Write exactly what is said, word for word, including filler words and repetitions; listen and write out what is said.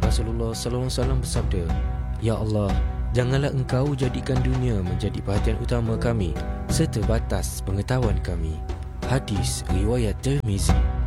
Rasulullah sallallahu alaihi wasallam bersabda, "Ya Allah, janganlah Engkau jadikan dunia menjadi perhatian utama kami serta batas pengetahuan kami." Hadis riwayat Tirmizi.